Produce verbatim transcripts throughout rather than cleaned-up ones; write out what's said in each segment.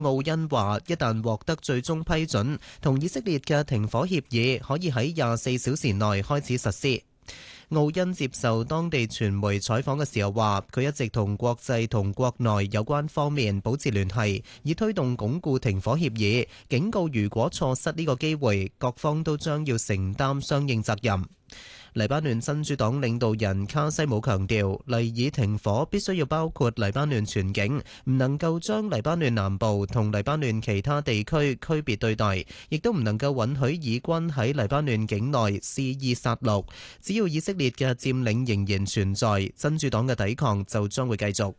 奧恩話，一旦獲得最終批准，同以色列嘅停火協議可以喺廿四小時內開始實施。奧恩接受當地傳媒採訪嘅時候話，佢一直同國際同國內有關方面保持聯繫，以推動鞏固停火協議，警告如果錯失呢個機會，各方都將要承擔相應責任。黎巴嫩真主黨領導人卡西姆強調，黎以停火必須要包括黎巴嫩全境，唔能夠將黎巴嫩南部同黎巴嫩其他地區區別對待，亦都唔能夠允許以軍喺黎巴嫩境內肆意殺戮。只要以色列嘅佔領仍然存在，真主黨嘅抵抗就將會繼續。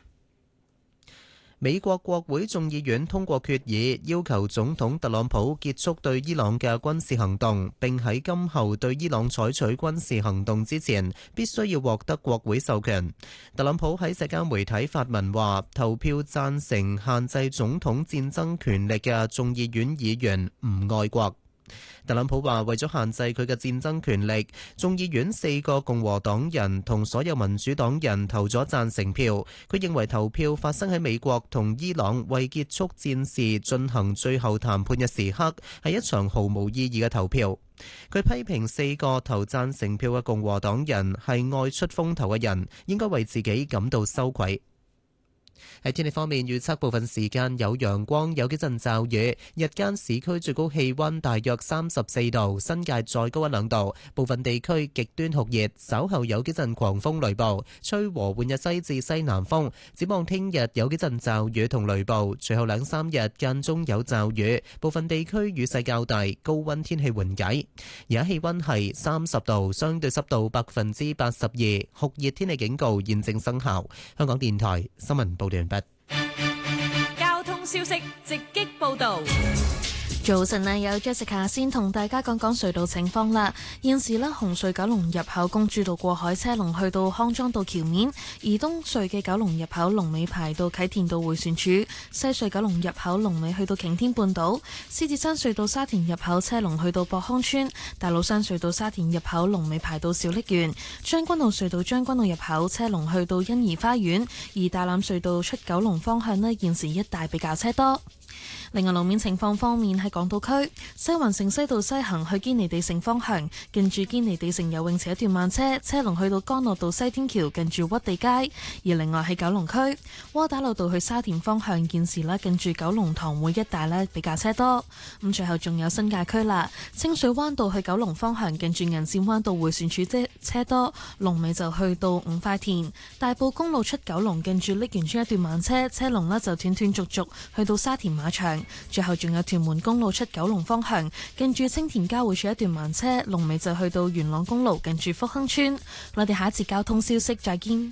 美國國會眾議院通過決議，要求總統特朗普結束對伊朗嘅軍事行動，並喺今後對伊朗採取軍事行動之前，必須要獲得國會授權。特朗普喺社交媒體發文話，投票贊成限制總統戰爭權力嘅眾議院議員唔愛國。特朗普話，為咗限制佢嘅戰爭權力，眾議院四個共和黨人同所有民主黨人投咗贊成票。佢認為投票發生喺美國同伊朗為結束戰事進行最後談判嘅時刻，係一場毫無意義嘅投票。佢批評四個投贊成票嘅共和黨人係愛出風頭嘅人，應該為自己感到羞愧。喺天氣方面，預測部分時間有陽光，有幾陣驟雨。日間市區最高氣溫大約三十四度，新界再高一兩度。部分地區極端酷熱，稍後有幾陣狂風雷暴，吹和緩嘅西至西南風。展望聽日有幾陣驟雨同雷暴，隨後兩三日間中有驟雨，部分地區雨勢較大，高溫天氣緩解。而家氣溫係三十度，相對濕度百分之八十二，酷熱天氣警告現正生效。香港電台新聞報道完畢。 交通消息直擊報道。 早晨啊，有 Jessica 先同大家講講隧道情況啦。現時呢，紅隧九龍入口公主道過海車龍去到康莊道橋面，而東隧嘅九龍入口龍尾排到啟田道迴旋處，西隧九龍入口龍尾去到擎天半島，獅子山隧道沙田入口車龍去到博康村，大老山隧道沙田入口龍尾排到小瀝源，將軍澳隧道將軍澳入口車龍去到欣怡花園，而大欖隧道出九龍方向呢，現時一帶比較車多。另外路面情況方面，喺港島區西環城西道西行去堅尼地城方向，近住堅尼地城游泳池一段慢車，車龍去到干諾道西天橋近住屈地街。而另外喺九龍區窩打老道去沙田方向，現時咧近住九龍塘會一帶咧比較車多。咁最後仲有新界區啦，清水灣道去九龍方向，近住銀線灣道迴旋處車車多，龍尾就去到五塊田。大埔公路出九龍，近住瀝源村一段慢車，車龍咧就斷斷續續去到沙田馬場。最後仲有屯門公路出九龍方向，近住青田交匯處一段慢車，龍尾就去到元朗公路近住福亨村。我哋下一節交通消息再見。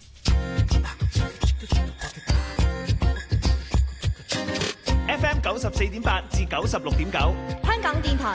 F M 九十四點八至九十六點九， 香港電台